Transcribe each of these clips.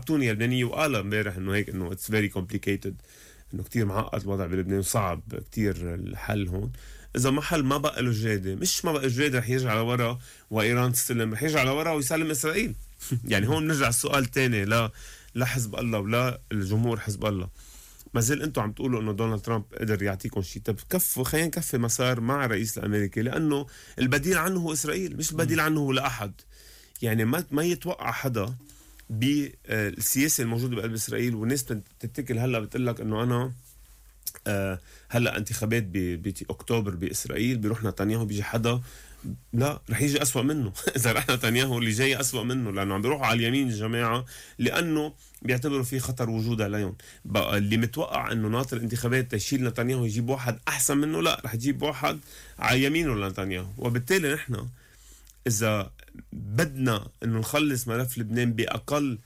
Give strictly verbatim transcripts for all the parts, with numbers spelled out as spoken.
خابطوني اللبنانية وقال امبارح انه هيك انه it's very complicated، انه كتير معقد الوضع بلبنان وصعب كتير الحل هون. اذا ما حل ما بقى له جاده، مش ما بقى جاده رح يرجع لورا وايران تستلم، رح يرجع لورا ويسلم اسرائيل. يعني هون بنرجع السؤال تاني لا لا حزب الله ولا الجمهور حزب الله. ما زال انتم عم تقولوا انه دونالد ترامب قدر يعطيكم شيء، طب كفوا خلينا نكفي مسار مع الرئيس الامريكي، لانه البديل عنه هو اسرائيل، مش البديل عنه هو لاحد. يعني ما ما يتوقع حدا بالسياسه الموجوده بقلب اسرائيل، والناس بتتكل هلا بتقول لك انه انا آه هلا انتخابات باكتوبر باسرائيل بيروح نتنياهو بيجي حدا، لا رح يجي أسوأ منه. اذا رح نتنياهو اللي جاي أسوأ منه، لانه عم بيروحوا على اليمين الجماعه، لانه بيعتبروا في خطر وجود عليهم. بقى اللي متوقع انه ناطر الانتخابات تشيل نتنياهو يجيب واحد احسن منه، لا رح يجيب واحد على يمينه لنتنياهو. وبالتالي نحن اذا بدنا انه نخلص ملف لبنان باقل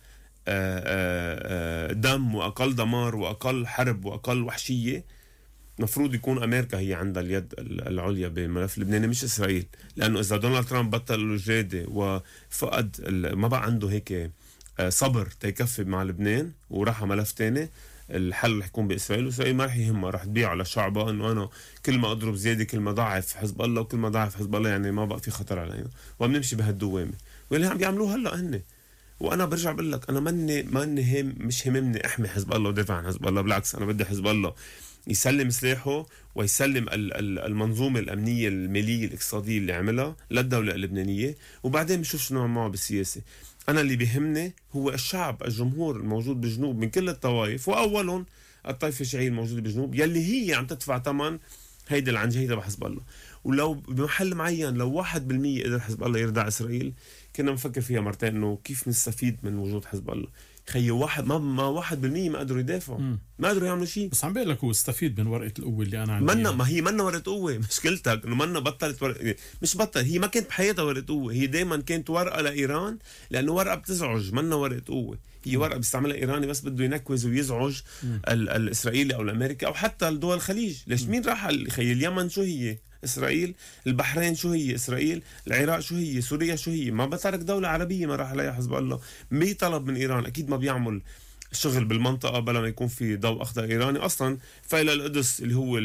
دم واقل دمار واقل حرب واقل وحشيه، مفروض يكون امريكا هي عندها اليد العليا بملف لبنان مش اسرائيل. لانه اذا دونالد ترامب بطل الجاده وفقد ما بقى عنده هيك صبر تيكفي مع لبنان وراح ملف تاني، الحل رح يكون باسرائيل، واسرائيل ما رح يهمها، رح تبيعه لشعبها انه انا كل ما اضرب زياده كل ما ضعف حزب الله، وكل ما ضعف حزب الله يعني ما بقى في خطر علينا، وبنمشي بهالدوامه. واللي عم بيعملوه هلا هن. وانا برجع بقول لك انا ماني ماني هم مش هممني احمي حزب الله ودافع عن حزب الله، بالعكس انا بدي حزب الله يسلم سلاحه ويسلم المنظومه الامنيه الماليه الاقتصاديه اللي عملها للدوله اللبنانيه، وبعدين بنشوف شنو عم معه بالسياسه. انا اللي بيهمني هو الشعب الجمهور الموجود بالجنوب من كل الطوائف، واولهم الطائفه الشيعيه الموجوده بالجنوب يلي هي عم تدفع ثمن هيدا العنجهيه تبع حزب الله. ولو بمحل معين لو واحد بالمية قدر حزب الله يردع اسرائيل، كنا نفكر فيها مرتين انه كيف نستفيد من وجود حزب الله. خيي واحد ما ما واحد بالمية ما قدروا يدافعوا، ما قدروا يعملوا شيء. بس عم بقول لك هو استفيد من ورقه القوه اللي انا عندي. منا ما هي منا ورقه قوه، مشكلتك انه منا بطلت ورقه، مش بطل، هي ما كانت بحياتها ورقه قوه، هي دائما كانت ورقه لايران، لانه ورقه بتزعج، منا ورقه قوه، هي ورقه بيستعملها ايراني بس بده ينكوز ويزعج ال- الاسرائيلي او الامريكي او حتى الدول الخليج. ليش مين راح خيي اليمن شو هي؟ اسرائيل. البحرين شو هي؟ اسرائيل. العراق شو هي؟ سوريا شو هي؟ ما بترك دوله عربيه ما راح عليها حزب الله. مي طلب من ايران اكيد ما بيعمل شغل بالمنطقة بلا ما يكون في ضوء أخضر إيراني. أصلا فايل القدس اللي هو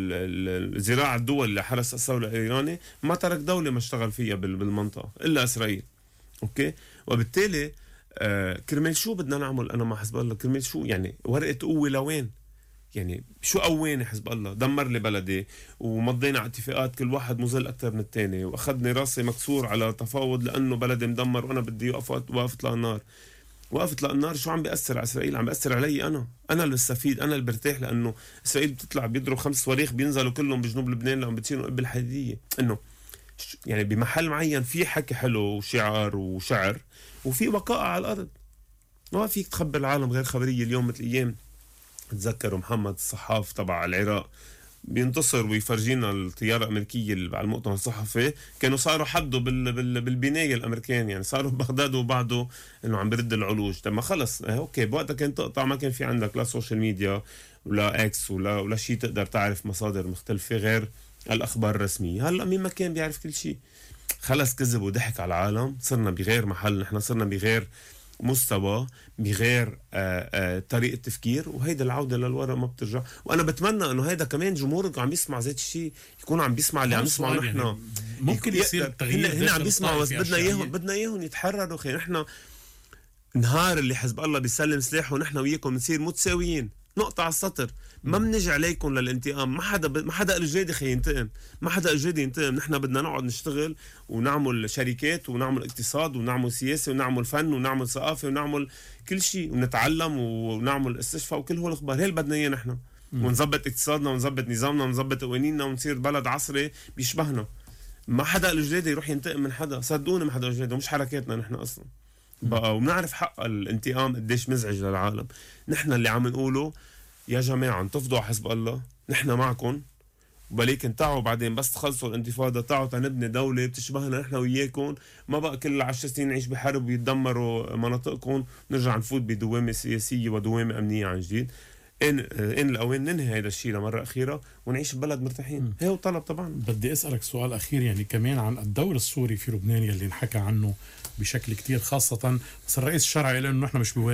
الزراعة الدول اللي حرس الثورة الإيراني ما ترك دولة ما اشتغل فيها بالمنطقة إلا إسرائيل. أوكي. وبالتالي آه كرمال شو بدنا نعمل أنا مع حزب الله؟ كرمال شو يعني؟ ورقة قوة لوين؟ يعني شو قواني حزب الله؟ دمر لي بلدي ومضينا على اتفاقات كل واحد مظل أكثر من الثاني، وأخذني راسي مكسور على تفاوض لأنه بلدي مدمر وأنا بدي وقفت وقفت للنار. وقفت للنار شو عم بيأثر على إسرائيل؟ عم بيأثر علي أنا أنا اللي بستفيد، أنا اللي برتاح، لأنه إسرائيل بتطلع بيضرب خمس صواريخ بينزلوا كلهم بجنوب لبنان لما بتصيروا قبل الحديدية. إنه يعني بمحل معين في حكي حلو وشعار وشعر وفي وقائع على الأرض. ما فيك تخبر العالم غير خبرية. اليوم مثل أيام تذكروا محمد الصحاف تبع العراق بينتصر ويفرجينا الطيارة الأمريكية اللي على المؤتمر الصحفي، كانوا صاروا حدوا بال بال بالبناية الأمريكان، يعني صاروا ببغداد وبعده إنه عم برد العلوج. طب ما خلص اه أوكي بوقتها كان تقطع، ما كان في عندك لا سوشيال ميديا ولا إكس ولا ولا شيء تقدر تعرف مصادر مختلفة غير الأخبار الرسمية. هلا مين ما كان بيعرف كل شيء. خلص كذب وضحك على العالم، صرنا بغير محل، نحن صرنا بغير مستوى، بغير آآ آآ طريقة تفكير، وهيدا العودة للوراء ما بترجع. وأنا بتمنى إنه هيدا كمان جمهورك عم يسمع ذات الشيء، يكون عم بيسمع اللي عم يسمعه نحن. يعني ممكن يصير تغيير. هن عم بيسمعوا بس بدنا إياهم بدنا إياهم يتحرروا. خي نحن نهار اللي حزب الله بيسلم سلاحه ونحن وياكم نصير متساويين، نقطة على السطر. ما بنجي عليكم للانتقام. ما حدا ب... ما حدا اجرادي خي ينتقم، ما حدا اجرادي ينتقم. نحن بدنا نقعد نشتغل ونعمل شركات ونعمل اقتصاد ونعمل سياسة ونعمل فن ونعمل ثقافة ونعمل كل شيء ونتعلم ونعمل استشفاء وكل هول الاخبار. هي اللي بدنا اياه نحن، ونظبط اقتصادنا ونظبط نظامنا ونظبط قوانيننا ونصير بلد عصري بيشبهنا. ما حدا اجرادي يروح ينتقم من حدا، صدقوني ما حدا اجرادي، ومش حركاتنا نحن اصلا بقى. وبنعرف حق الانتقام قديش مزعج للعالم. نحن اللي عم نقوله يا جماعة انتفضوا على حزب الله، نحن معكم، ولكن تعوا بعدين بس تخلصوا الانتفاضة تعوا تنبني دولة بتشبهنا نحن وياكم. ما بقى كل عشر سنين نعيش بحرب ويتدمروا مناطقكم، نرجع نفوت بدوامة سياسية ودوامة أمنية عن جديد. إن إن الأوان ننهي هذا الشيء لمرة أخيرة ونعيش ببلد مرتاحين. هي طلب طبعا. بدي أسألك سؤال أخير يعني كمان عن الدور السوري في لبنان اللي نحكى عنه بشكل كتير، خاصة بس الرئيس الشرعي قال إنه نحن مش بوارد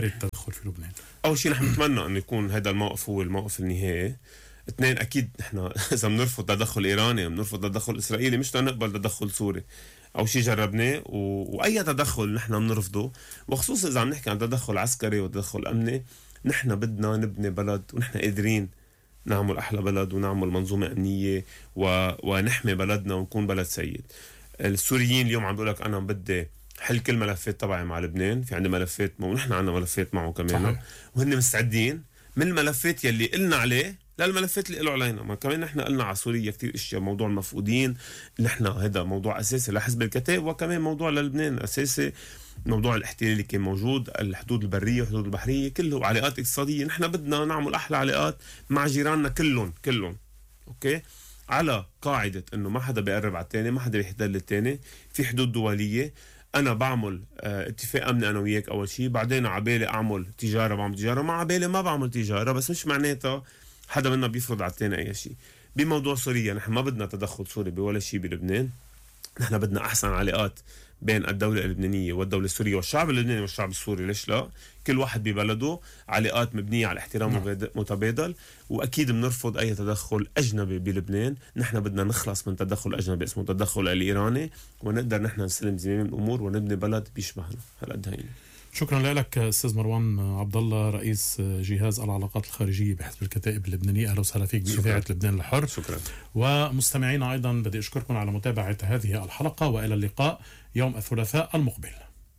التدخل في لبنان؟ أول شيء نحن نتمنى أن يكون هذا الموقف هو الموقف النهائي. اثنين، أكيد نحن إذا بنرفض تدخل إيراني بنرفض تدخل إسرائيلي، مش نقبل تدخل سوري. أو شيء جربناه و... وأي تدخل نحن بنرفضه، وخصوصا إذا عم نحكي عن تدخل عسكري وتدخل أمني. نحن بدنا نبني بلد، ونحن قادرين نعمل أحلى بلد ونعمل منظومة أمنية و... ونحمي بلدنا ونكون بلد سيد. السوريين اليوم عم بقولك أنا بدي حل كل ملفات تبعي مع لبنان، في عندي ملفات ونحن عندنا ملفات معه كمان صحيح. وهن مستعدين من الملفات يلي قلنا عليه للملفات اللي قلوا علينا. ما كمان نحن قلنا على سوريا كتير اشياء، موضوع المفقودين نحن هذا موضوع اساسي لحزب الكتائب، وكمان موضوع للبنان اساسي، موضوع الاحتلال اللي كان موجود، الحدود البريه والحدود البحريه، كله علاقات اقتصاديه. نحن بدنا نعمل احلى علاقات مع جيراننا كلهم كلهم اوكي، على قاعده انه ما حدا بيقرب على الثاني، ما حدا بيحتل الثاني، في حدود دوليه. انا بعمل اه اتفاق امني انا وياك اول شيء، بعدين عبالي اعمل تجاره بعمل تجاره، ما عبالي ما بعمل تجاره، بس مش معناتها حدا منا بيفرض على الثاني اي شيء. بموضوع سوريا نحن ما بدنا تدخل سوري بولا شيء بلبنان، نحن بدنا احسن علاقات بين الدولة اللبنانية والدولة السورية والشعب اللبناني والشعب السوري. ليش لا؟ كل واحد ببلده، علاقات مبنية على احترام نعم. متبادل. وأكيد بنرفض أي تدخل أجنبي بلبنان. نحن بدنا نخلص من تدخل أجنبي اسمه تدخل الإيراني، ونقدر نحن نسلم زمام الأمور ونبني بلد بيشبهنا. هالقد هين. شكرا لك أستاذ مروان عبد الله، رئيس جهاز العلاقات الخارجية بحزب الكتائب اللبناني. أهلا وسهلا فيك بإذاعة لبنان الحر. شكرا. ومستمعينا أيضا بدي أشكركم على متابعة هذه الحلقة، وإلى اللقاء يوم الثلاثاء المقبل.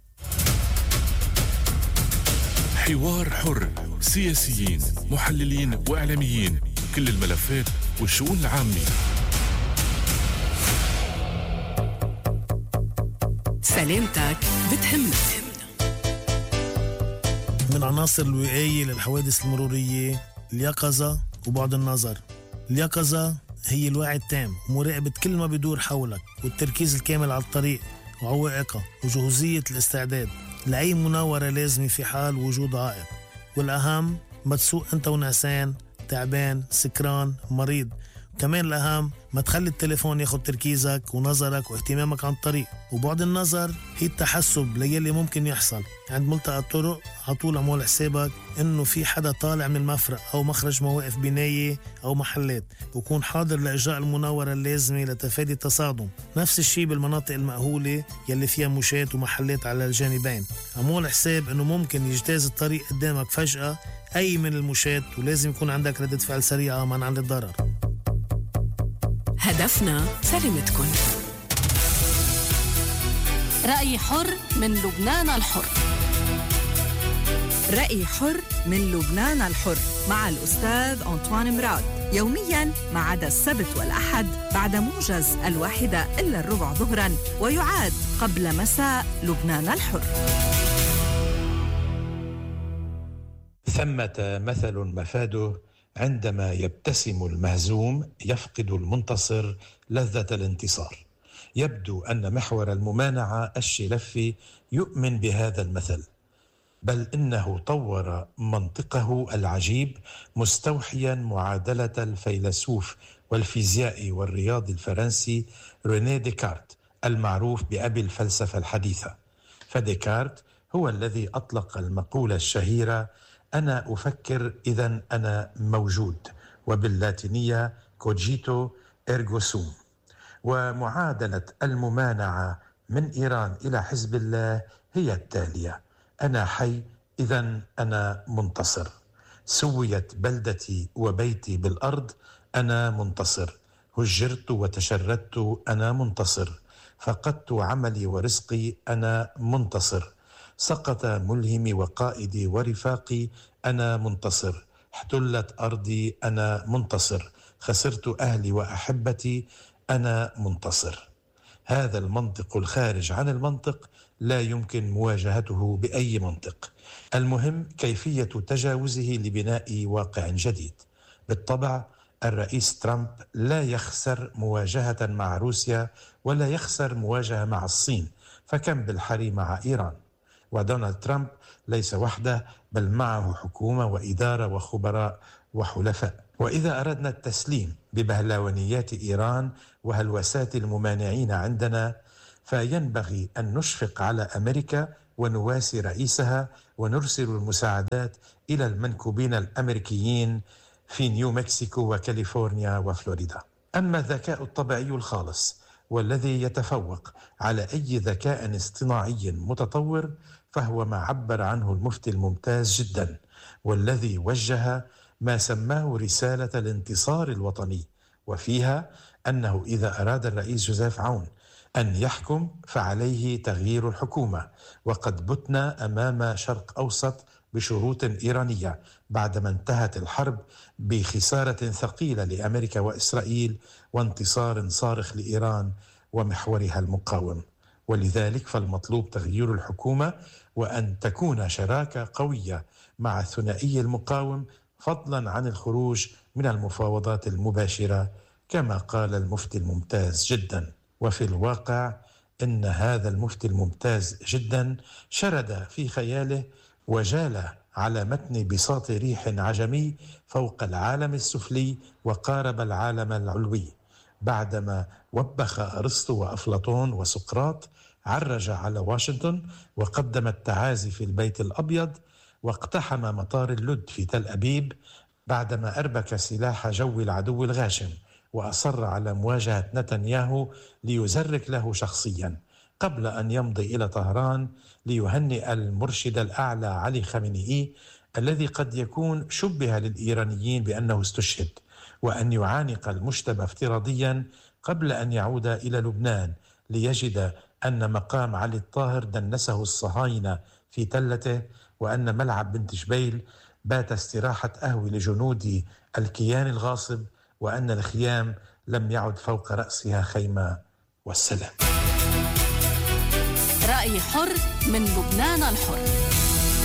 حوار حر، سياسيين، محللين وإعلاميين، كل الملفات والشؤون العامة. سلامتك بتهمنا. من عناصر الوقاية للحوادث المرورية اليقظة وبعد النظر. اليقظة هي الوعي التام ومراقبة كل ما بدور حولك، والتركيز الكامل على الطريق وعوائقها، وجهوزية الاستعداد لأي مناورة لازمة في حال وجود عائق. والأهم ما تسوق أنت ونعسان، تعبان، سكران، مريض. كمان الأهم ما تخلي التليفون ياخد تركيزك ونظرك واهتمامك عن الطريق. وبعد النظر هي التحسب ليلي ممكن يحصل عند ملتقى الطرق. عطول عمول حسابك انه في حدا طالع من المفرق او مخرج مواقف بناية او محلات، وكون حاضر لاجراء المناورة اللازمة لتفادي التصادم. نفس الشيء بالمناطق المأهولة يلي فيها مشات ومحلات على الجانبين. عمول حساب انه ممكن يجتاز الطريق قدامك فجأة اي من المشات، ولازم يكون عندك ردة فعل سريعة منعا للضرر. هدفنا سلامتكن. رأي حر من لبنان الحر. رأي حر من لبنان الحر مع الأستاذ أنطوان مراد، يومياً ما عدا السبت والأحد بعد موجز الواحدة إلا الربع ظهراً، ويعاد قبل مساء لبنان الحر. ثمة مثل مفاده: عندما يبتسم المهزوم يفقد المنتصر لذة الانتصار. يبدو أن محور الممانعة الشلفي يؤمن بهذا المثل، بل إنه طور منطقه العجيب مستوحيا معادلة الفيلسوف والفيزيائي والرياضي الفرنسي رينيه ديكارت، المعروف بأبي الفلسفة الحديثة. فديكارت هو الذي أطلق المقولة الشهيرة: أنا أفكر إذن أنا موجود، وباللاتينية كوجيتو إرغو سوم. ومعادلة الممانعة من إيران إلى حزب الله هي التالية: أنا حي إذن أنا منتصر، سويت بلدتي وبيتي بالأرض أنا منتصر، هجرت وتشردت أنا منتصر، فقدت عملي ورزقي أنا منتصر، سقط ملهمي وقائدي ورفاقي أنا منتصر، احتلت أرضي أنا منتصر، خسرت أهلي وأحبتي أنا منتصر. هذا المنطق الخارج عن المنطق لا يمكن مواجهته بأي منطق. المهم كيفية تجاوزه لبناء واقع جديد. بالطبع الرئيس ترامب لا يخسر مواجهة مع روسيا ولا يخسر مواجهة مع الصين، فكم بالحري مع إيران. ودونالد ترامب ليس وحده، بل معه حكومة وإدارة وخبراء وحلفاء. وإذا أردنا التسليم ببهلوانيات إيران وهلوسات الممانعين عندنا، فينبغي أن نشفق على أمريكا ونواسي رئيسها ونرسل المساعدات إلى المنكوبين الأمريكيين في نيو مكسيكو وكاليفورنيا وفلوريدا. أما الذكاء الطبيعي الخالص والذي يتفوق على أي ذكاء اصطناعي متطور فهو ما عبر عنه المفتي الممتاز جدا، والذي وجه ما سماه رسالة الانتصار الوطني، وفيها أنه إذا أراد الرئيس جوزيف عون أن يحكم فعليه تغيير الحكومة، وقد بتنا أمام شرق أوسط بشروط إيرانية بعدما انتهت الحرب بخسارة ثقيلة لأمريكا وإسرائيل وانتصار صارخ لإيران ومحورها المقاوم. ولذلك فالمطلوب تغيير الحكومة وأن تكون شراكة قوية مع الثنائي المقاوم، فضلا عن الخروج من المفاوضات المباشرة كما قال المفتي الممتاز جدا. وفي الواقع إن هذا المفتي الممتاز جدا شرد في خياله وجال على متن بساط ريح عجمي فوق العالم السفلي وقارب العالم العلوي، بعدما وبخ أرسطو وأفلاطون وسقراط، عرج على واشنطن وقدم التعازي في البيت الأبيض، واقتحم مطار اللد في تل أبيب بعدما أربك سلاح جو العدو الغاشم، وأصر على مواجهة نتنياهو ليزرك له شخصيا، قبل أن يمضي إلى طهران ليهنئ المرشد الأعلى علي خامنئي الذي قد يكون شبه للإيرانيين بأنه استشهد، وأن يعانق المجتبى افتراضيا قبل أن يعود إلى لبنان ليجد أن مقام علي الطاهر دنسه الصهاينة في تلته، وأن ملعب بنت جبيل بات استراحة أهوي لجنود الكيان الغاصب، وأن الخيام لم يعد فوق رأسها خيمة، والسلام. رأي حر من لبنان الحر.